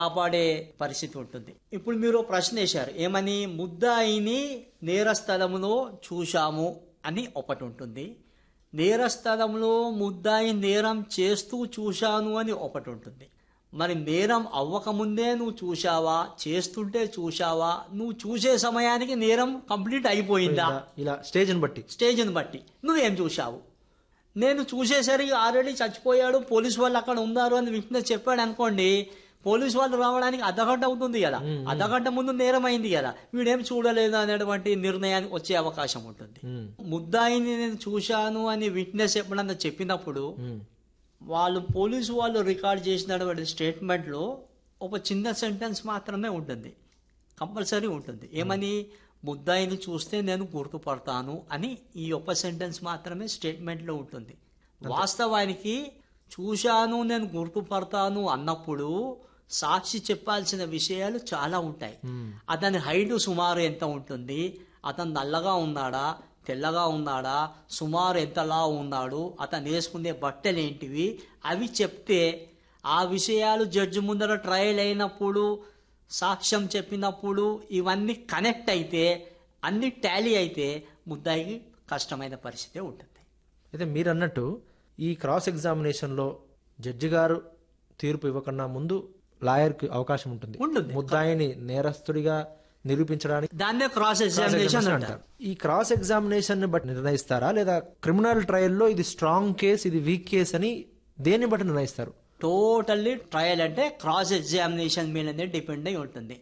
కాపాడే పరిస్థితి ఉంటుంది. ఇప్పుడు మీరు ప్రశ్న వేశారు ఏమని, ముద్దాయిని నేరస్థలంలో చూశాము అని ఒకటి ఉంటుంది, నేరస్థలంలో ముద్దాయి నేరం చేస్తూ చూశాను అని ఒకటి ఉంటుంది. మరి నేరం అవ్వకముందే నువ్వు చూశావా, చేస్తుంటే చూశావా, నువ్వు చూసే సమయానికి నేరం కంప్లీట్ అయిపోయిందా, ఇలా స్టేజ్ని బట్టి నువ్వేం చూశావు. నేను చూసేసరికి ఆల్రెడీ చచ్చిపోయాడు, పోలీసు వాళ్ళు అక్కడ ఉన్నారు అని విట్నెస్ చెప్పాడు అనుకోండి, పోలీసు వాళ్ళు రావడానికి అర్ధగంట అవుతుంది కదా, అర్ధగంట ముందు నేరం అయింది కదా, వీడేం చూడలేదు అనేటువంటి నిర్ణయానికి వచ్చే అవకాశం ఉంటుంది. ముద్దాయిని నేను చూశాను అని విట్నెస్ ఎప్పుడన్నా చెప్పినప్పుడు పోలీసు వాళ్ళు రికార్డ్ చేసినటువంటి స్టేట్మెంట్లో ఒక చిన్న సెంటెన్స్ మాత్రమే ఉంటుంది, కంపల్సరీ ఉంటుంది. ఏమని, ముద్దాయిని చూస్తే నేను గుర్తుపడతాను అని ఈ ఒక్క సెంటెన్స్ మాత్రమే స్టేట్మెంట్లో ఉంటుంది. వాస్తవానికి చూశాను నేను గుర్తుపడతాను అన్నప్పుడు సాక్షి చెప్పాల్సిన విషయాలు చాలా ఉంటాయి. అతని హైట్ సుమారు ఎంత ఉంటుంది, అతను నల్లగా ఉన్నాడా తెల్లగా ఉన్నాడా, సుమారు ఎంతలా ఉన్నాడు, అతను వేసుకునే బట్టలు ఏంటివి, అవి చెప్తే ఆ విషయాలు జడ్జి ముందర ట్రయల్ అయినప్పుడు సాక్ష్యం చెప్పినప్పుడు ఇవన్నీ కనెక్ట్ అయితే, అన్ని టాలీ అయితే ముద్దాయికి కష్టమైన పరిస్థితి ఉంటుంది. అయితే మీరు అన్నట్టు ఈ క్రాస్ ఎగ్జామినేషన్లో జడ్జి గారు తీర్పు ఇవ్వకన్నా ముందు లాయర్కి అవకాశం ఉంటుంది ముద్దాయిని నేరస్తుడిగా నిరూపించడానికి. దాన్నే క్రాస్ ఎగ్జామినేషన్ అంటారు. ఈ క్రాస్ ఎగ్జామినేషన్ బట్టి నిర్ణయిస్తారా, లేదా క్రిమినల్ ట్రయల్లో ఇది స్ట్రాంగ్ కేస్ ఇది వీక్ కేస్ అని దేన్ని బట్టి నిర్ణయిస్తారు? టోటల్లీ ట్రయల్ అంటే క్రాస్ ఎగ్జామినేషన్ మీదనే డిపెండ్ అయి ఉంటుంది.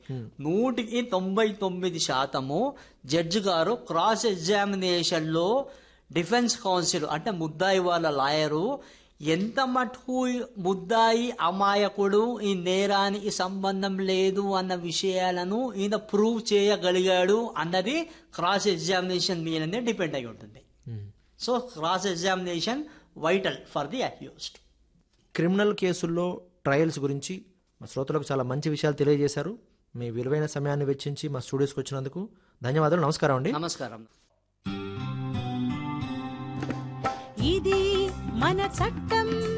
99% జడ్జి గారు క్రాస్ ఎగ్జామినేషన్ లో డిఫెన్స్ కౌన్సిల్ అంటే ముద్దాయి వాళ్ళ లాయరు ఎంత మటుకు ముద్దాయి అమాయకుడు, ఈ నేరానికి సంబంధం లేదు అన్న విషయాలను ఈయన ప్రూవ్ చేయగలిగాడు అన్నది క్రాస్ ఎగ్జామినేషన్ మీదనే డిపెండ్ అయి ఉంటుంది. So cross examination vital for the accused. Criminal కేసుల్లో ట్రయల్స్ గురించి మా శ్రోతలకు చాలా మంచి విషయాలు తెలియజేశారు. మీ విలువైన సమయాన్ని వెచ్చించి మా స్టూడియోస్కి వచ్చినందుకు ధన్యవాదాలు. నమస్కారం అండి. నమస్కారం. ఇది మన చట్టం.